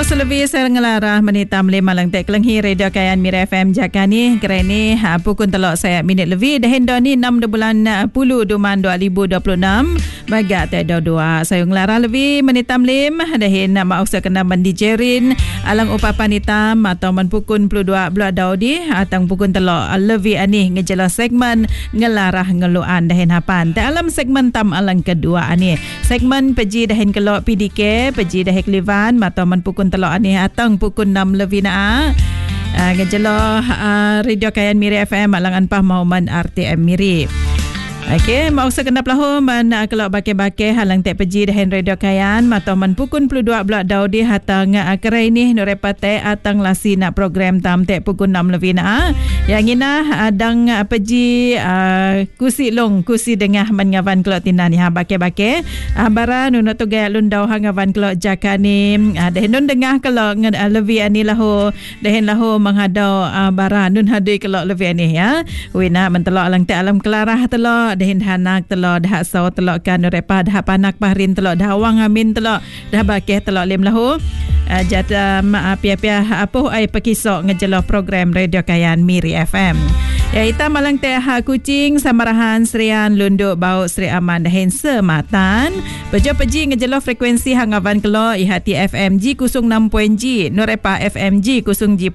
Selebih saya ngelarah menitam lima lang tek kelenghi radio kayan Mira FM Jakani kerani pukun telok saya minit lebih dah hendo ni 6 bulan 10 Duman 2026 baga te dua saya ngelarah lebih menitam lim dah hen mau saya kena mendijerin alang upapan hitam atau menpukun 22 bulan daudi atang pukun telok lebih ani ngejelas segmen ngelarah ngeluan dah hen hapan te alam segmen tam alang kedua ani segmen peji dah hen kelok PDK peji dah heklivan atau menpukun telok ani atang pukul 6 lebih na ngejelo radio kayan Miri FM alang anpah mauman RTM Miri. Okey, mau sekenap lahu man kalau bake-bake halang tek peji dahen radio kayan atau man pukun 22 blok daudi hatang kerai ni norepate atang lasi nak program tam tek pukul 6 lebih na. Yang ina adang peji kusi long kusi dengah man ngawan kelok tinan ni ha bake-bake bara nuno tu gaya lundau ha ngawan kelok jakani dahen nun dengah kelok lebih ani lahu dahen lahu menghadau bara nun hadui kelok lebih ani ya. Wina mentelok alang tek alam kelarah telok dahin hanak telok dah saw telok kan repa dah panak pahrin telok dah awang amin telok dah bakeh telok lim lahu jata pia-pia apa ai pakisok ngejelo program radio kayan Miri FM ya ita malang teh kucing samarahan serian lunduk bau Sri Aman dahin sematan bejo peji ngejelo frekuensi hangawan kelo ihati FM G 06.G norepa FM G 0.7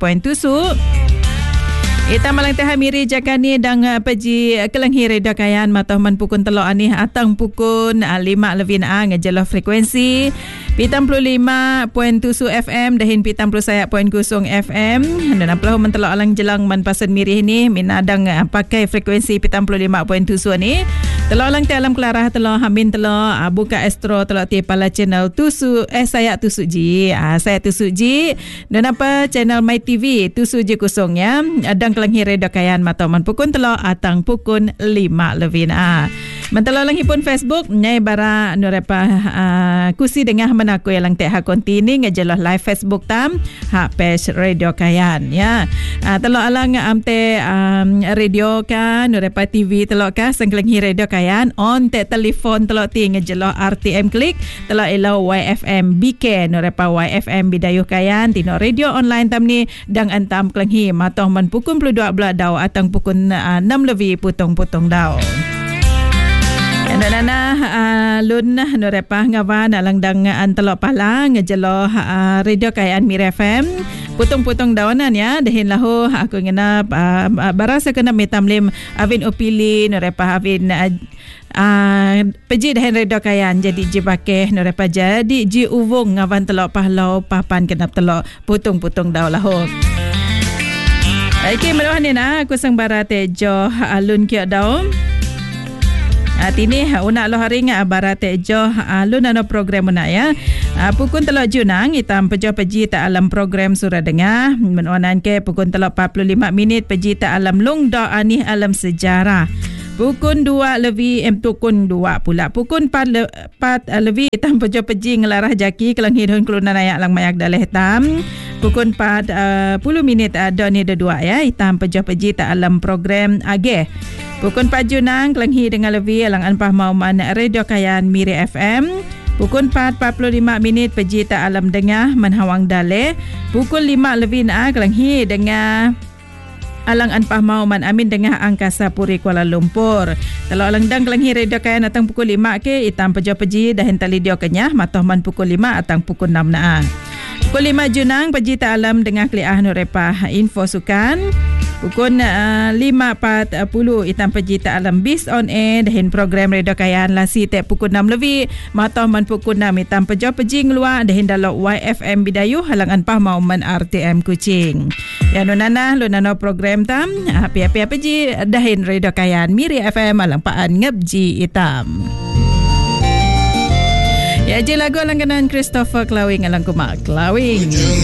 Ita malang teh Miri Jakani dang peji kelenghi radio kayan matah man pukun telok ani atang pukun 5 lebih na ngejelo frekuensi 75.7 FM dahin 71.0 FM dan apalah mentelok alang jelang man pasen Miri ni minadang pakai frekuensi 75.7 ni telok alang teh alam kelarah telok hamin telok buka astro telok ti pala channel tusu saya tusu ji saya tusu ji dan apa channel My TV tusu ji kosong ya adang kelenghi radio kayan matau man pukun telok atang pukun 5 lebih na mentelok lang hipun Facebook nyai bara nurepa kusi dengah menaku yang teh ha kontini ngejelah live Facebook tam ha page radio kayan ya telok alang amte radio kan nurepa TV telok ka sengkelenghi radio kayan on te telefon telok ti ngejelah RTM klik telok elau YFM BK nurepa YFM bidayuh kayan tino radio online tam ni dang antam kelenghi matau man pukun 22 belah dau atang pukun 6 lebih putong-putong dau nana lun norepah ngawan alang dang antelok pala ngejelo radio kayan Miri FM putong-putong dawanan ya dehin lahu aku ngena barasa kena metamlim avin opili norepah avin peji dahin radio kayan jadi ji bakeh norepah jadi ji uvung ngawan telok pahlau papan kenap telok putong-putong daw lahu. Okey meluah ni na aku sang barate jo alun kio daw. Tini una lo hari nga barate jo alun ano program una ya. Pukun telok junang itam pejo peji ta alam program surah dengah menuanan ke pukun telok 45 minit peji ta alam lungdo ani alam sejarah. Pukun 2 lebih pukun 2 pula pukun 4 lebih itam pejo peji ngelarah jaki kelenghi don kelunan ayak lang mayak daleh tam. Pukun 40 minit doni dua ya itam pejo peji ta alam program ageh. Pukun 4 junang kelenghi dengan lebih alang anpah mauman radio kayan Miri FM. Pukun 4.45 minit peji ta alam dengah menhawang daleh. Pukul 5 lebih na kelenghi dengan alang anpah mauman amin dengah angkasa puri Kuala Lumpur. Kalau alang dang kelenghi radio kayan atang pukul 5 ke itam pejo peji dahin tali dio kenyah matoh man pukul 5 atang pukul 6 na. Pukul 5 junang peji ta alam dengah kliah norepah info sukan. Pukul 5.40 itam peji ta alam bis on air dahin program radio kayan lasi tek pukul 6 lebih matoh man pukul 6 itam pejo peji ngeluar dahin dalok YFM bidayuh halang anpah mauman RTM Kuching. Ya nunana lunano program tam api-api peji dahin radio kayan Miri FM alang paan ngabji itam. Ya je lagu alang kanan Christopher Clawing alang kumak Clawing.